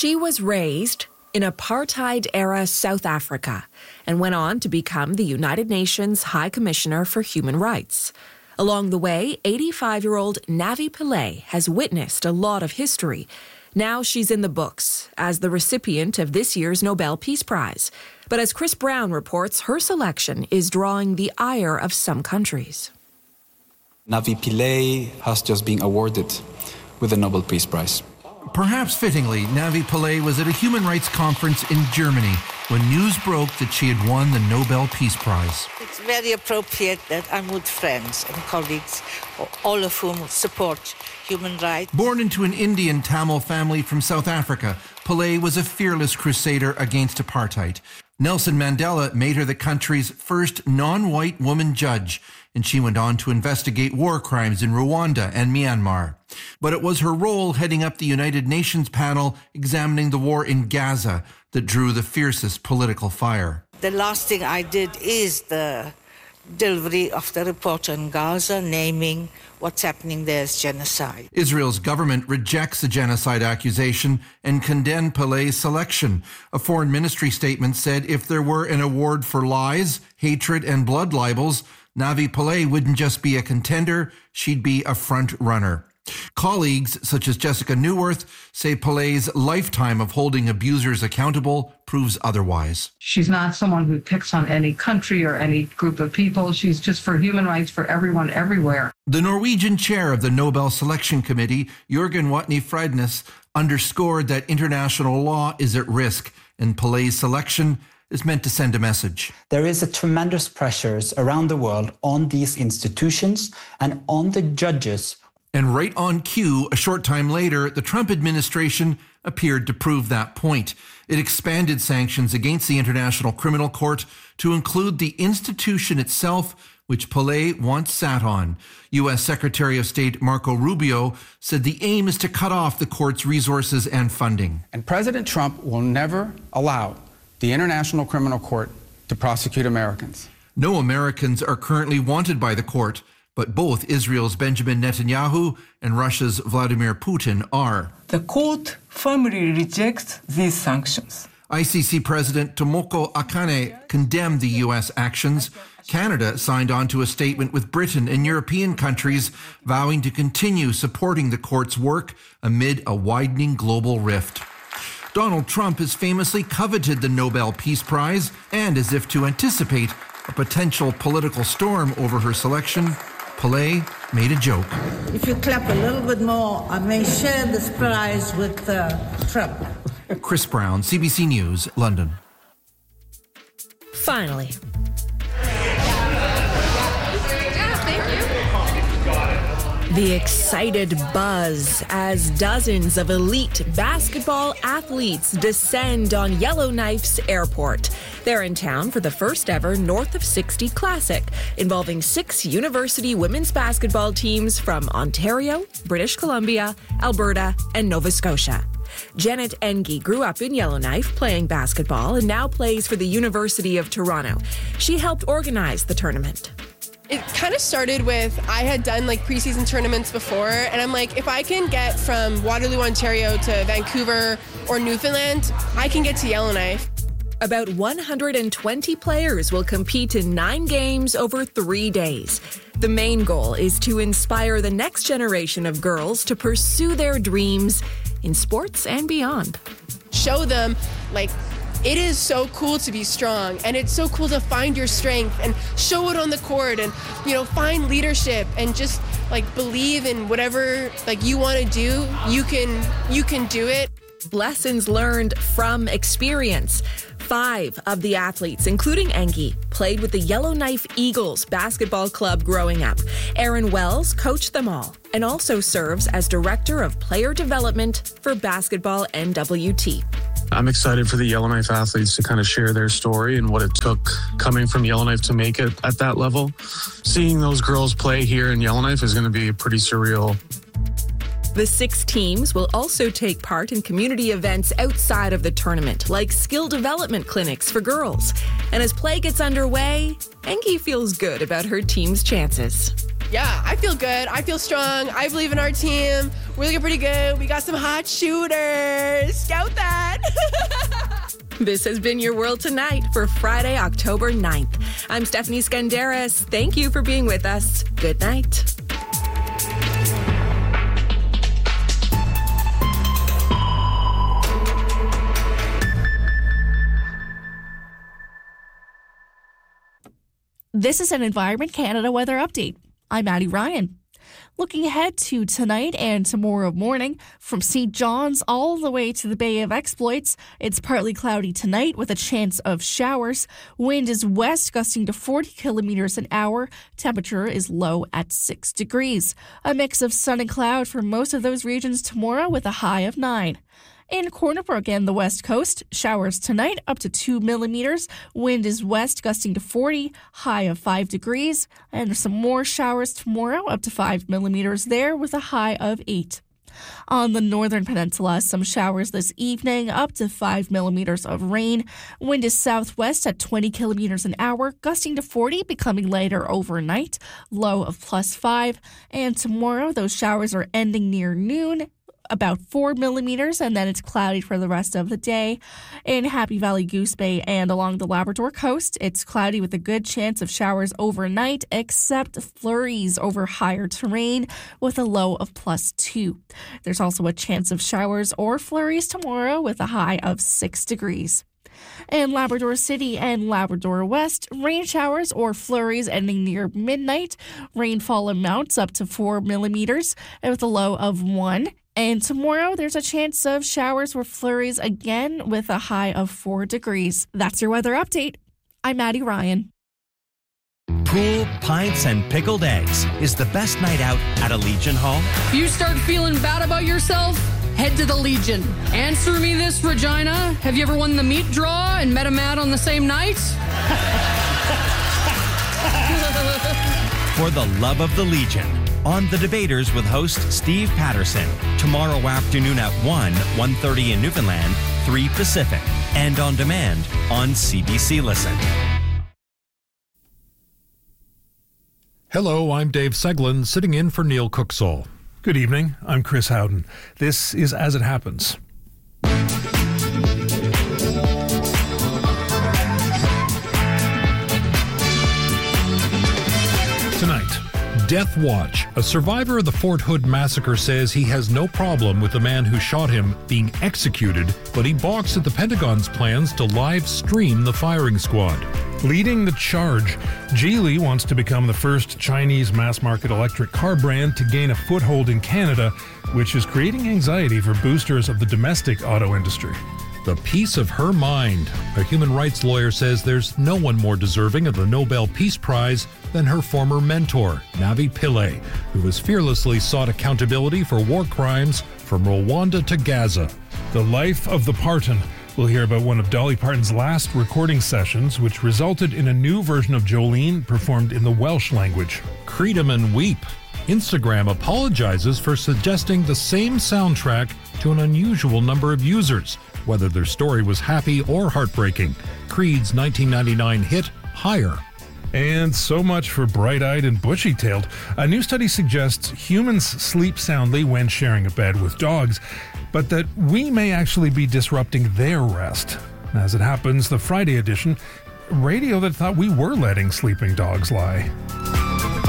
She was raised in apartheid-era South Africa and went on to become the United Nations High Commissioner for Human Rights. Along the way, 85-year-old Navi Pillay has witnessed a lot of history. Now she's in the books as the recipient of this year's Nobel Peace Prize. But as Chris Brown reports, her selection is drawing the ire of some countries. Navi Pillay has just been awarded with the Nobel Peace Prize. Perhaps fittingly, Navi Pillay was at a human rights conference in Germany when news broke that she had won the Nobel Peace Prize. It's very appropriate that I'm with friends and colleagues, all of whom support human rights. Born into an Indian Tamil family from South Africa, Pillay was a fearless crusader against apartheid. Nelson Mandela made her the country's first non-white woman judge, and she went on to investigate war crimes in Rwanda and Myanmar. But it was her role heading up the United Nations panel examining the war in Gaza that drew the fiercest political fire. The last thing I did is the delivery of the report on Gaza, naming what's happening there as genocide. Israel's government rejects the genocide accusation and condemned Pillay's selection. A foreign ministry statement said if there were an award for lies, hatred, and blood libels, Navi Pillay wouldn't just be a contender, she'd be a front runner. Colleagues such as Jessica Neuwirth say Pillay's lifetime of holding abusers accountable proves otherwise. She's not someone who picks on any country or any group of people. She's just for human rights for everyone, everywhere. The Norwegian chair of the Nobel Selection Committee, Jørgen Watne Freidnes, underscored that international law is at risk, and Pillay's selection is meant to send a message. There is a tremendous pressures around the world on these institutions and on the judges. And right on cue, a short time later, the Trump administration appeared to prove that point. It expanded sanctions against the International Criminal Court to include the institution itself, which Pillay once sat on. U.S. Secretary of State Marco Rubio said the aim is to cut off the court's resources and funding. And President Trump will never allow the International Criminal Court to prosecute Americans. No Americans are currently wanted by the court, but both Israel's Benjamin Netanyahu and Russia's Vladimir Putin are. The court firmly rejects these sanctions. ICC President Tomoko Akane condemned the U.S. actions. Canada signed on to a statement with Britain and European countries vowing to continue supporting the court's work amid a widening global rift. Donald Trump has famously coveted the Nobel Peace Prize, and as if to anticipate a potential political storm over her selection, Pillay made a joke. If you clap a little bit more, I may share this prize with Trump. Chris Brown, CBC News, London. Finally. The excited buzz as dozens of elite basketball athletes descend on Yellowknife's airport. They're in town for the first ever North of 60 Classic, involving 6 university women's basketball teams from Ontario, British Columbia, Alberta, and Nova Scotia. Janet Engie grew up in Yellowknife playing basketball and now plays for the University of Toronto. She helped organize the tournament. It kind of started with, I had done preseason tournaments before, and I'm like, if I can get from Waterloo, Ontario to Vancouver or Newfoundland, I can get to Yellowknife. About 120 players will compete in 9 games over 3 days. The main goal is to inspire the next generation of girls to pursue their dreams in sports and beyond. Show them, it is so cool to be strong, and it's so cool to find your strength and show it on the court and, find leadership and just, believe in whatever, you want to do. You can do it. Lessons learned from experience. 5 of the athletes, including Engie, played with the Yellowknife Eagles basketball club growing up. Aaron Wells coached them all and also serves as Director of Player Development for Basketball NWT. I'm excited for the Yellowknife athletes to kind of share their story and what it took coming from Yellowknife to make it at that level. Seeing those girls play here in Yellowknife is going to be pretty surreal. The 6 teams will also take part in community events outside of the tournament, like skill development clinics for girls. And as play gets underway, Engie feels good about her team's chances. Yeah, I feel good. I feel strong. I believe in our team. We're looking pretty good. We got some hot shooters. Scout that. This has been your World Tonight for Friday, October 9th. I'm Stephanie Skandaris. Thank you for being with us. Good night. This is an Environment Canada weather update. I'm Maddie Ryan. Looking ahead to tonight and tomorrow morning, from St. John's all the way to the Bay of Exploits, it's partly cloudy tonight with a chance of showers. Wind is west, gusting to 40 kilometers an hour. Temperature is low at 6 degrees. A mix of sun and cloud for most of those regions tomorrow with a high of 9. In Corner Brook and the West Coast, showers tonight up to 2 millimeters. Wind is west, gusting to 40, high of 5 degrees. And some more showers tomorrow, up to 5 millimeters there with a high of 8. On the northern peninsula, some showers this evening, up to 5 millimeters of rain. Wind is southwest at 20 kilometers an hour, gusting to 40, becoming lighter overnight, low of +5. And tomorrow, those showers are ending near noon, about 4 millimeters, and then it's cloudy for the rest of the day. In Happy Valley, Goose Bay, and along the Labrador coast, it's cloudy with a good chance of showers overnight, except flurries over higher terrain with a low of +2. There's also a chance of showers or flurries tomorrow with a high of 6 degrees. In Labrador City and Labrador West, rain showers or flurries ending near midnight. Rainfall amounts up to 4 millimeters with a low of 1. And tomorrow, there's a chance of showers or flurries again with a high of 4 degrees. That's your weather update. I'm Maddie Ryan. Pool, pints, and pickled eggs is the best night out at a Legion Hall. If you start feeling bad about yourself, head to the Legion. Answer me this, Regina. Have you ever won the meat draw and met a Matt on the same night? For the love of the Legion. On The Debaters with host Steve Patterson. Tomorrow afternoon at 1:30 in Newfoundland, 3 Pacific. And on demand on CBC Listen. Hello, I'm Dave Seglin, sitting in for Neil Cooksall. Good evening, I'm Chris Howden. This is As It Happens. Tonight, Death Watch. A survivor of the Fort Hood massacre says he has no problem with the man who shot him being executed, but he balks at the Pentagon's plans to live stream the firing squad. Leading the charge, Geely wants to become the first Chinese mass-market electric car brand to gain a foothold in Canada, which is creating anxiety for boosters of the domestic auto industry. The peace of her mind. A human rights lawyer says there's no one more deserving of the Nobel Peace Prize than her former mentor, Navi Pillay, who has fearlessly sought accountability for war crimes from Rwanda to Gaza. The life of the Parton. We'll hear about one of Dolly Parton's last recording sessions, which resulted in a new version of Jolene performed in the Welsh language. Creedom and Weep. Instagram apologizes for suggesting the same soundtrack to an unusual number of users, whether their story was happy or heartbreaking. Creed's 1999 hit, Higher. And so much for bright-eyed and bushy-tailed. A new study suggests humans sleep soundly when sharing a bed with dogs, but that we may actually be disrupting their rest. As it happens, the Friday edition, radio that thought we were letting sleeping dogs lie.